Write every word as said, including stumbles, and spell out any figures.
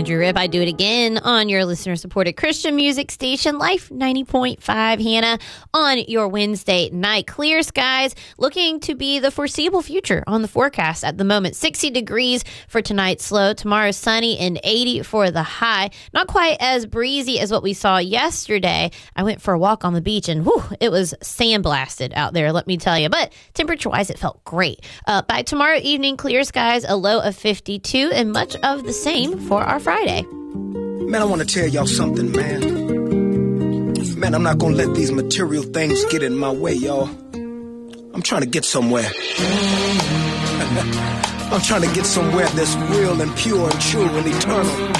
Andrew Ripp. I do it again on your listener-supported Christian music station, Life ninety point five, Hannah, on your Wednesday night. Clear skies looking to be the foreseeable future on the forecast at the moment. sixty degrees for tonight's low. Tomorrow, sunny and eighty for the high. Not quite as breezy as what we saw yesterday. I went for a walk on the beach, and whew, it was sandblasted out there, let me tell you. But temperature-wise, it felt great. Uh, by tomorrow evening, clear skies, a low of fifty-two, and much of the same for our Friday. Man, I want to tell y'all something, man. Man, I'm not going to let these material things get in my way, y'all. I'm trying to get somewhere. I'm trying to get somewhere that's real and pure and true and eternal.